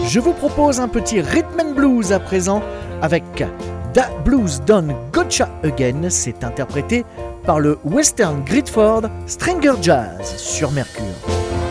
Je vous propose un petit rhythm and blues à présent avec Da Blues Done Gotcha Again. C'est interprété par le Western Gridford Stringer Jazz sur Mercure.